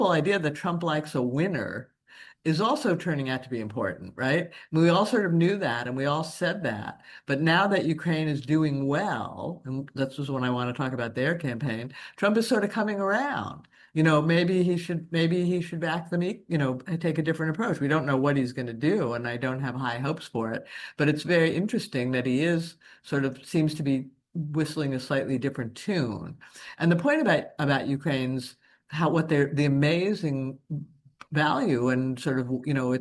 whole idea that Trump likes a winner is also turning out to be important, right? We all sort of knew that and we all said that. But now that Ukraine is doing well, and this was when I want to talk about their campaign, Trump is sort of coming around. Maybe he should back them, take a different approach. We don't know what he's going to do, and I don't have high hopes for it. But it's very interesting that he is sort of seems to be whistling a slightly different tune. And the point about Ukraine's what the amazing value and sort of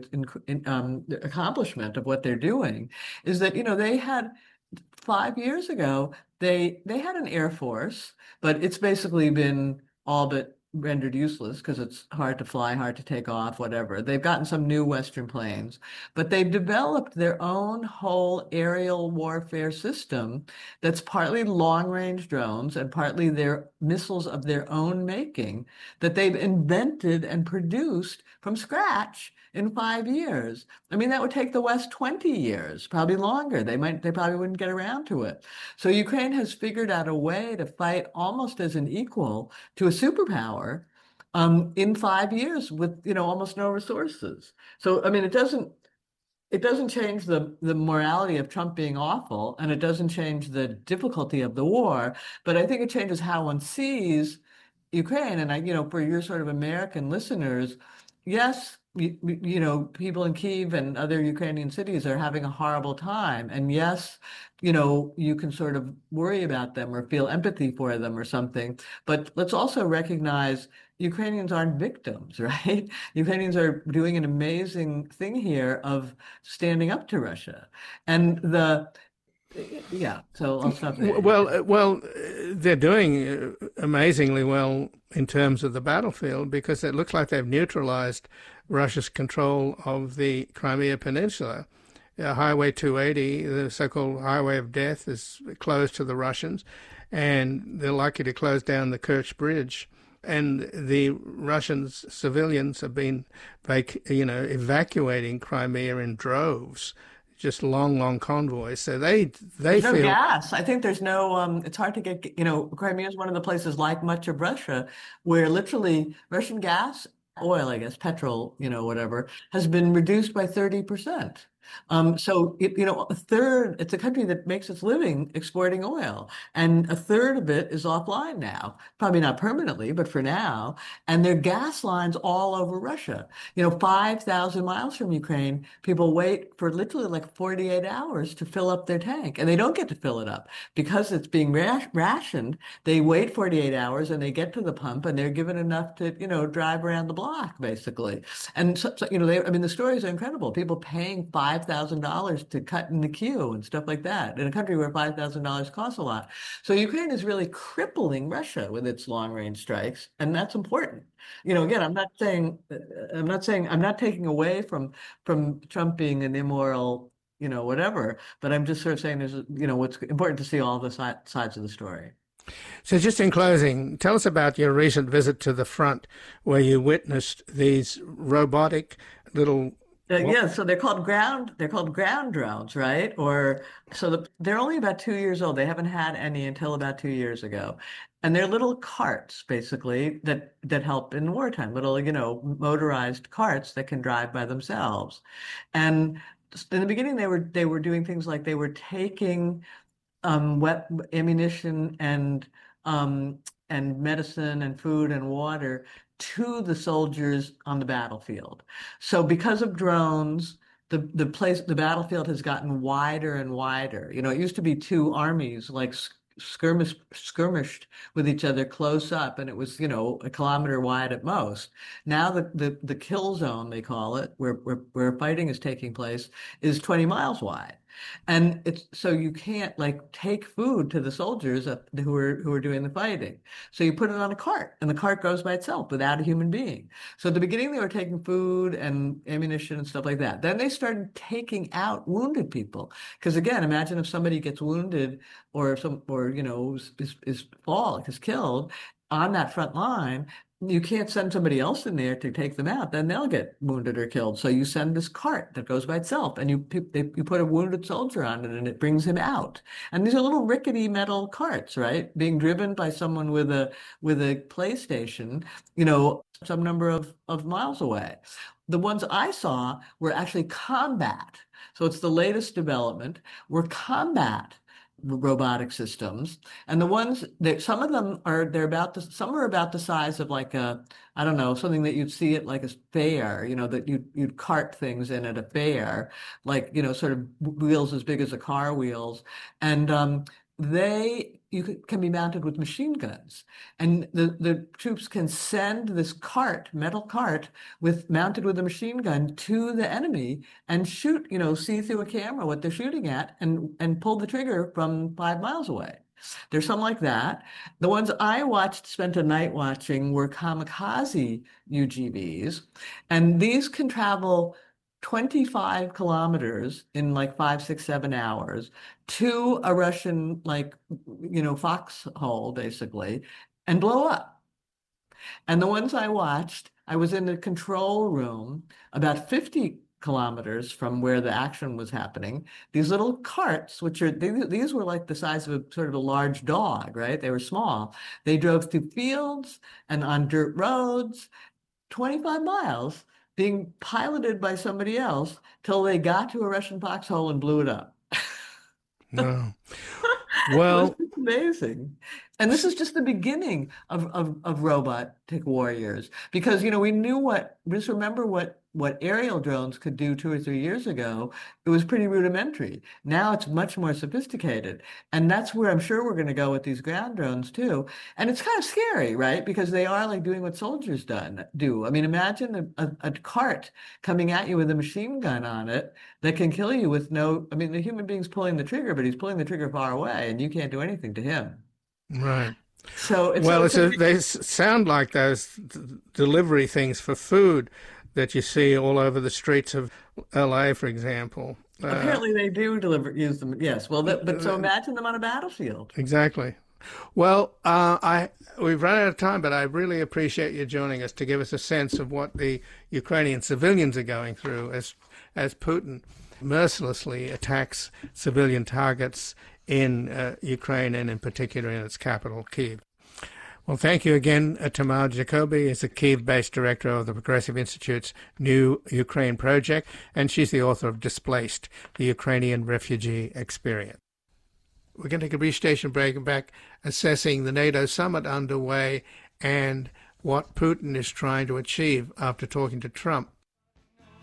the accomplishment of what they're doing is that they had 5 years ago they had an air force, but it's basically been all but rendered useless because it's hard to fly, hard to take off, whatever. They've gotten some new Western planes, but they've developed their own whole aerial warfare system that's partly long-range drones and partly their missiles of their own making that they've invented and produced from scratch in 5 years. I mean, that would take the West 20 years, probably longer. They probably wouldn't get around to it. So Ukraine has figured out a way to fight almost as an equal to a superpower in 5 years with, almost no resources. So, I mean, it doesn't change the morality of Trump being awful, and it doesn't change the difficulty of the war, but I think it changes how one sees Ukraine. And for your sort of American listeners, yes, people in Kyiv and other Ukrainian cities are having a horrible time. And yes, you can sort of worry about them or feel empathy for them or something. But let's also recognize Ukrainians aren't victims, right? Ukrainians are doing an amazing thing here of standing up to Russia. And yeah, so I'll stop there. Well, they're doing amazingly well in terms of the battlefield because it looks like they've neutralized Russia's control of the Crimea Peninsula. Highway 280, the so-called Highway of Death, is closed to the Russians, and they're likely to close down the Kerch Bridge. And the Russians, civilians, have been, evacuating Crimea in droves, just long convoys. So they There's no feel gas. I think there's no, it's hard to get, Crimea is one of the places like much of Russia where literally Russian gas, oil, I guess, petrol, whatever, has been reduced by 30%. So a third, it's a country that makes its living exporting oil, and a third of it is offline now, probably not permanently, but for now. And there are gas lines all over Russia. 5,000 miles from Ukraine, people wait for literally like 48 hours to fill up their tank, and they don't get to fill it up because it's being rationed. They wait 48 hours and they get to the pump and they're given enough to, drive around the block, basically. And the stories are incredible. People paying $5,000 to cut in the queue and stuff like that in a country where $5,000 costs a lot. So Ukraine is really crippling Russia with its long-range strikes, and that's important. Again, I'm not taking away from Trump being an immoral, whatever, but I'm just sort of saying there's, what's important to see all the sides of the story. So just in closing, tell us about your recent visit to the front where you witnessed these robotic little Yeah, so they're called ground drones, right? They're only about 2 years old. They haven't had any until about 2 years ago. And they're little carts, basically, that help in wartime, little, motorized carts that can drive by themselves. And in the beginning, they were doing things like they were taking ammunition and medicine and food and water to the soldiers on the battlefield. So because of drones, the battlefield has gotten wider and wider. It used to be two armies like skirmished with each other close up, and it was, a kilometer wide at most. Now the kill zone, they call it, where fighting is taking place, is 20 miles wide. And it's so you can't like take food to the soldiers who are doing the fighting. So you put it on a cart, and the cart goes by itself without a human being. So at the beginning, they were taking food and ammunition and stuff like that. Then they started taking out wounded people, because again, imagine if somebody gets wounded or is killed on that front line. You can't send somebody else in there to take them out, then they'll get wounded or killed. So you send this cart that goes by itself, and you put a wounded soldier on it, and it brings him out. And these are little rickety metal carts, right, being driven by someone with a PlayStation, some number of miles away. The ones I saw were actually combat. So it's the latest development, were combat robotic systems. And the ones that some of them are they're about the some are about the size of like a, I don't know, something that you'd see at like a fair, that you'd cart things in at a fair, like, sort of wheels as big as a car wheels. And can be mounted with machine guns. And the troops can send this metal cart mounted with a machine gun to the enemy and shoot, see through a camera what they're shooting at and pull the trigger from 5 miles away. There's some like that. The ones I spent a night watching were kamikaze UGVs, and these can travel 25 kilometers in like 5, 6, 7 hours to a Russian, like, foxhole, basically, and blow up. And the ones I watched, I was in the control room about 50 kilometers from where the action was happening. These little carts, these were like the size of a sort of a large dog, right? They were small. They drove through fields and on dirt roads, 25 miles, being piloted by somebody else till they got to a Russian foxhole and blew it up. No. It was Well, amazing. And this is just the beginning of robotic warriors, because we knew just remember what aerial drones could do 2 or 3 years ago. It was pretty rudimentary. Now it's much more sophisticated, and that's where I'm sure we're going to go with these ground drones too. And it's kind of scary, right? Because they are like doing what soldiers do. I mean, imagine a cart coming at you with a machine gun on it that can kill you with no. I mean, the human being's pulling the trigger, but he's pulling the trigger far away, and you can't do anything to him. right. So They sound like those delivery things for food that you see all over the streets of LA, for example. Apparently they do use them. Yes. Well, but so imagine them on a battlefield. Exactly. Well, we've run out of time, but I really appreciate you joining us to give us a sense of what the Ukrainian civilians are going through as Putin mercilessly attacks civilian targets in Ukraine, and in particular in its capital, Kyiv. Well, thank you again. Tamar Jacoby is the Kyiv-based director of the Progressive Institute's New Ukraine Project, and she's the author of Displaced, the Ukrainian Refugee Experience. We're going to take a brief station break and back assessing the NATO summit underway and what Putin is trying to achieve after talking to Trump.